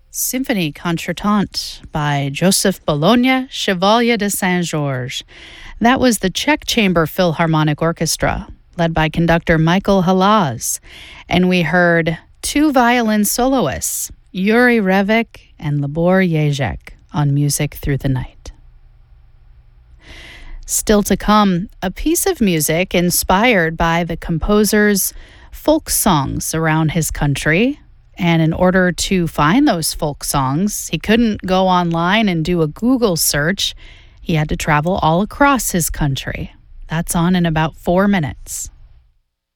Symphonie Contretemps by Joseph Bologna, Chevalier de Saint-Georges. That was the Czech Chamber Philharmonic Orchestra, led by conductor Michael Halaz. And we heard two violin soloists, Yuri Revik and Libor Jezek, on Music Through the Night. Still to come, a piece of music inspired by the composer's folk songs around his country. And in order to find those folk songs, he couldn't go online and do a Google search. He had to travel all across his country. That's on in about 4 minutes.